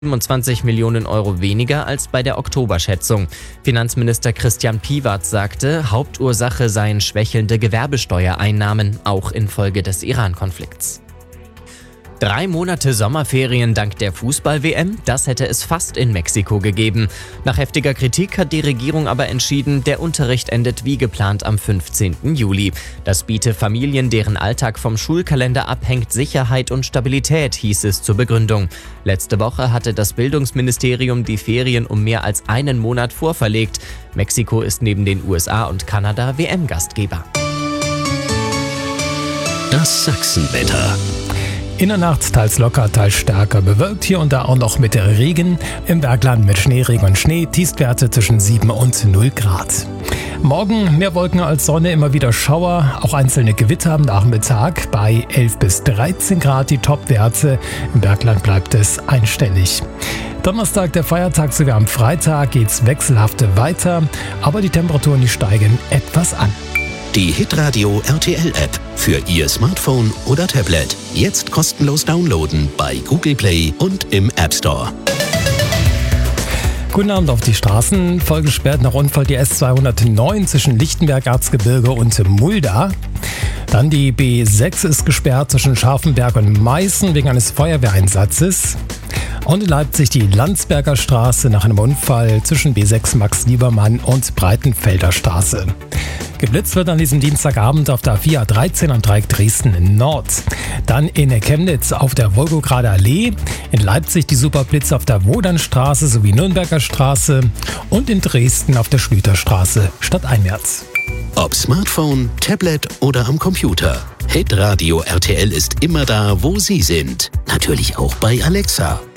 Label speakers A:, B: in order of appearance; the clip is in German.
A: 27 Millionen Euro weniger als bei der Oktoberschätzung. Finanzminister Christian Piwatz sagte, Hauptursache seien schwächelnde Gewerbesteuereinnahmen, auch infolge des Iran-Konflikts. 3 Monate Sommerferien dank der Fußball-WM, das hätte es fast in Mexiko gegeben. Nach heftiger Kritik hat die Regierung aber entschieden, der Unterricht endet wie geplant am 15. Juli. Das biete Familien, deren Alltag vom Schulkalender abhängt, Sicherheit und Stabilität, hieß es zur Begründung. Letzte Woche hatte das Bildungsministerium die Ferien um mehr als einen Monat vorverlegt. Mexiko ist neben den USA und Kanada WM-Gastgeber.
B: Das Sachsenwetter.
C: In der Nacht teils locker, teils stärker bewölkt, hier und da auch noch mit Regen. Im Bergland mit Schneeregen und Schnee, Tiefstwerte zwischen 7 und 0 Grad. Morgen mehr Wolken als Sonne, immer wieder Schauer, auch einzelne Gewitter am Nachmittag. Bei 11 bis 13 Grad die Topwerte, im Bergland bleibt es einstellig. Donnerstag, der Feiertag, sogar am Freitag geht's wechselhaft weiter, aber die Temperaturen steigen etwas an.
B: Die Hitradio RTL-App für Ihr Smartphone oder Tablet. Jetzt kostenlos downloaden bei Google Play und im App Store.
C: Guten Abend auf die Straßen. Voll gesperrt nach Unfall die S209 zwischen Lichtenberg, Erzgebirge und Mulda. Dann die B6 ist gesperrt zwischen Scharfenberg und Meißen wegen eines Feuerwehreinsatzes. Und in Leipzig die Landsberger Straße nach einem Unfall zwischen B6 Max-Liebermann und Breitenfelder Straße. Geblitzt wird an diesem Dienstagabend auf der 4A13 am Dreieck Dresden Nord. Dann in Chemnitz auf der Wolgograder Allee, in Leipzig die Superblitz auf der Wodernstraße sowie Nürnberger Straße und in Dresden auf der Schlüterstraße stadteinwärts.
B: Ob Smartphone, Tablet oder am Computer. Hitradio RTL ist immer da, wo Sie sind. Natürlich auch bei Alexa.